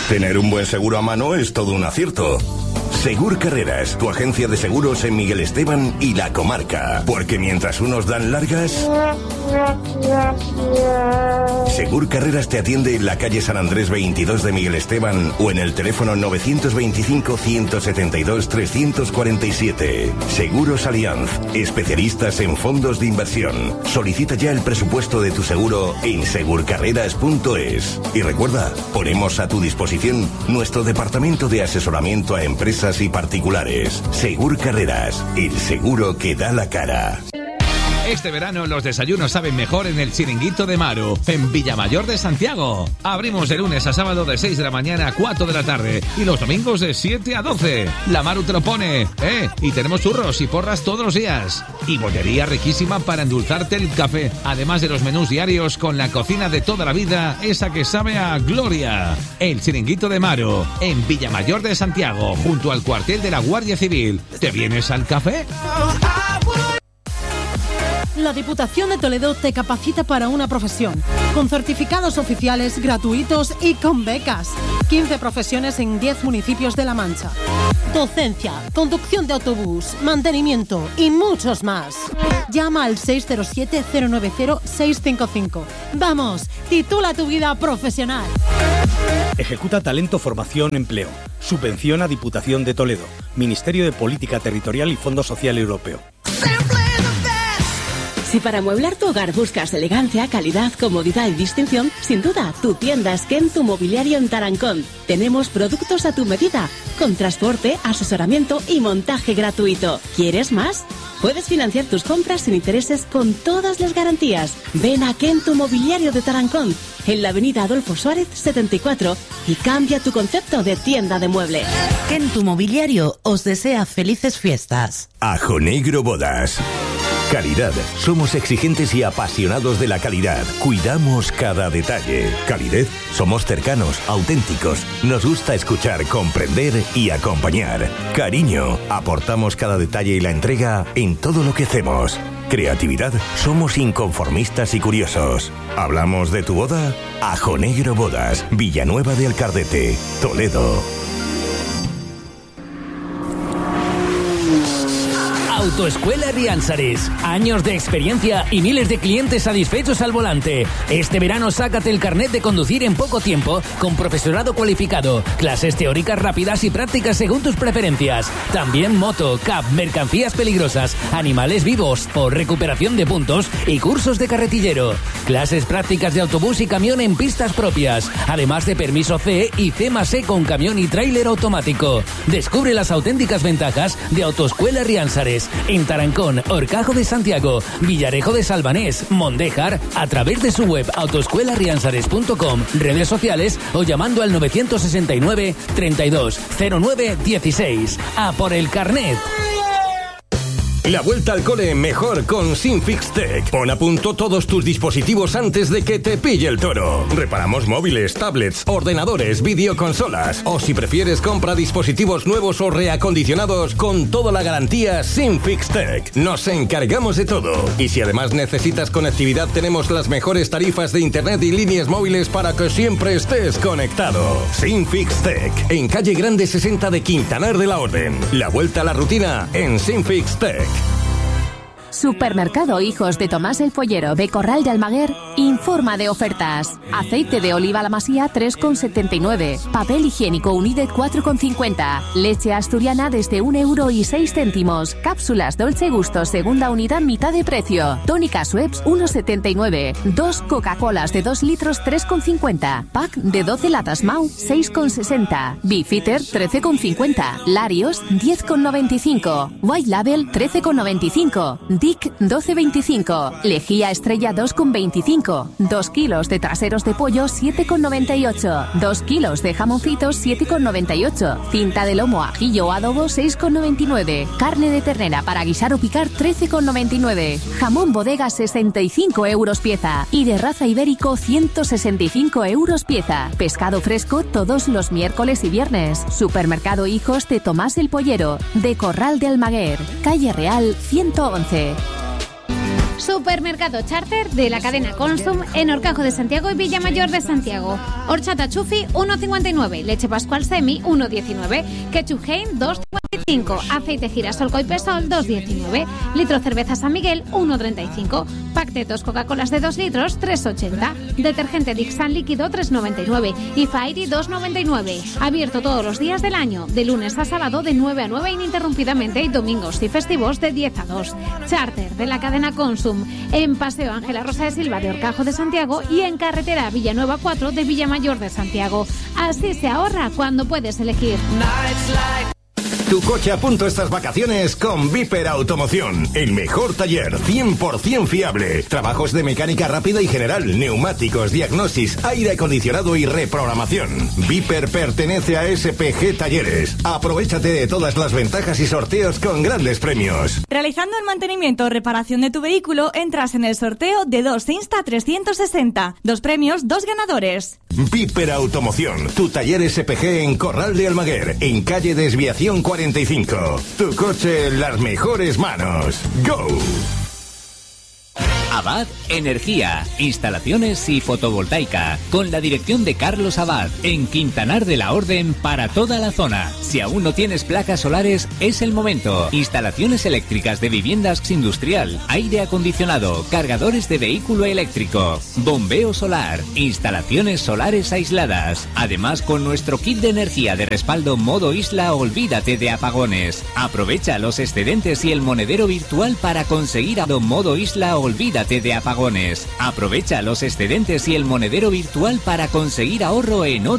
Tener un buen seguro a mano es todo un acierto. Segur Carreras, tu agencia de seguros en Miguel Esteban y la comarca. Porque mientras unos dan largas, Segur Carreras te atiende en la calle San Andrés 22 de Miguel Esteban o en el teléfono 925-172-347. Seguros Allianz, especialistas en fondos de inversión. Solicita ya el presupuesto de tu seguro en segurcarreras.es. Y recuerda, ponemos a tu disposición nuestro departamento de asesoramiento a empresas y particulares. Segur Carreras, el seguro que da la cara. Este verano los desayunos saben mejor en el Chiringuito de Maru, en Villamayor de Santiago. Abrimos de lunes a sábado de 6 de la mañana a 4 de la tarde y los domingos de 7 a 12. La Maru te lo pone, y tenemos churros y porras todos los días. Y bollería riquísima para endulzarte el café, además de los menús diarios con la cocina de toda la vida, esa que sabe a gloria. El Chiringuito de Maru, en Villamayor de Santiago, junto al cuartel de la Guardia Civil. ¿Te vienes al café? La Diputación de Toledo te capacita para una profesión, con certificados oficiales gratuitos y con becas. 15 profesiones en 10 municipios de La Mancha. Docencia, conducción de autobús, mantenimiento y muchos más. Llama al 607-090-655. Vamos, titula tu vida profesional. Ejecuta Talento, Formación, Empleo. Subvención a Diputación de Toledo. Ministerio de Política Territorial y Fondo Social Europeo. Si para amueblar tu hogar buscas elegancia, calidad, comodidad y distinción, sin duda, tu tienda es Kentu Mobiliario en Tarancón. Tenemos productos a tu medida, con transporte, asesoramiento y montaje gratuito. ¿Quieres más? Puedes financiar tus compras sin intereses con todas las garantías. Ven a Kentu Mobiliario de Tarancón, en la avenida Adolfo Suárez 74, y cambia tu concepto de tienda de muebles. Kentu Mobiliario os desea felices fiestas. Ajo Negro Bodas. Calidad. Somos exigentes y apasionados de la calidad. Cuidamos cada detalle. Calidez. Somos cercanos, auténticos. Nos gusta escuchar, comprender y acompañar. Cariño. Aportamos cada detalle y la entrega en todo lo que hacemos. Creatividad. Somos inconformistas y curiosos. ¿Hablamos de tu boda? Ajo Negro Bodas. Villanueva de Alcardete, Toledo. Autoescuela Riansares. Años de experiencia y miles de clientes satisfechos al volante. Este verano sácate el carnet de conducir en poco tiempo con profesorado cualificado. Clases teóricas rápidas y prácticas según tus preferencias. También moto, cab, mercancías peligrosas, animales vivos o recuperación de puntos y cursos de carretillero. Clases prácticas de autobús y camión en pistas propias. Además de permiso C y C+E con camión y tráiler automático. Descubre las auténticas ventajas de Autoescuela Riansares. En Tarancón, Horcajo de Santiago, Villarejo de Salvanés, Mondéjar, a través de su web autoescuelariansares.com, redes sociales o llamando al 969 32 09 16. ¡A por el carnet! La vuelta al cole mejor con Sinfix Tech. Pon a punto todos tus dispositivos antes de que te pille el toro. Reparamos móviles, tablets, ordenadores, videoconsolas. O si prefieres, compra dispositivos nuevos o reacondicionados con toda la garantía Sinfix Tech. Nos encargamos de todo. Y si además necesitas conectividad, tenemos las mejores tarifas de internet y líneas móviles para que siempre estés conectado. Sinfix Tech, en calle Grande 60 de Quintanar de la Orden. La vuelta a la rutina en Sinfix Tech. Supermercado Hijos de Tomás el Pollero de Corral de Almaguer informa de ofertas. Aceite de oliva La Masía 3,79. Papel higiénico United 4,50. Leche asturiana desde 1,06 €. Cápsulas Dolce Gusto segunda unidad mitad de precio. Tónica Schweppes 1,79. 2 Coca-Colas de 2 litros 3,50. Pack de 12 latas Mau 6,60. Beefeater 13,50. Larios 10,95. White Label 13,95. Dick 12,25. Lejía Estrella 2,25. 2 kilos de traseros de pollo 7,98. 2 kilos de jamoncitos 7,98. Cinta de lomo ajillo o adobo 6,99. Carne de ternera para guisar o picar 13,99. Jamón bodega 65 € pieza. Y de raza ibérico 165 € pieza. Pescado fresco todos los miércoles y viernes. Supermercado Hijos de Tomás el Pollero de Corral de Almaguer. Calle Real 111. Supermercado Charter de la cadena Consum en Horcajo de Santiago y Villamayor de Santiago. Horchata Chufi 1,59, leche Pascual Semi 1,19, ketchup Hein 2,55, aceite girasol Coipesol 2,19, litro cerveza San Miguel 1,35, pack de 2 Coca-Colas de 2 litros 3,80, detergente Dixan líquido 3,99 y Fairy 2,99. Abierto todos los días del año, de lunes a sábado de 9 a 9 ininterrumpidamente y domingos y festivos de 10 a 2. Charter de la cadena Consum en Paseo Ángela Rosa de Silva de Horcajo de Santiago y en carretera Villanueva 4 de Villamayor de Santiago. Así se ahorra cuando puedes elegir. Tu coche a punto estas vacaciones con Viper Automoción. El mejor taller, 100% fiable. Trabajos de mecánica rápida y general, neumáticos, diagnosis, aire acondicionado y reprogramación. Viper pertenece a SPG Talleres. Aprovechate de todas las ventajas y sorteos con grandes premios. Realizando el mantenimiento o reparación de tu vehículo, entras en el sorteo de 2 Insta 360. 2 premios, 2 ganadores. Viper Automoción, tu taller SPG en Corral de Almaguer, en calle Desviación 45. Tu coche en las mejores manos. ¡Go! Abad Energía, instalaciones y fotovoltaica, con la dirección de Carlos Abad, en Quintanar de la Orden para toda la zona. Si aún no tienes placas solares, es el momento. Instalaciones eléctricas de viviendas industrial, aire acondicionado, cargadores de vehículo eléctrico, bombeo solar, instalaciones solares aisladas. Además, con nuestro kit de energía de respaldo modo isla, olvídate de apagones. Aprovecha los excedentes y el monedero virtual para conseguir modo isla, olvídate de apagones. Aprovecha los excedentes y el monedero virtual para conseguir ahorro en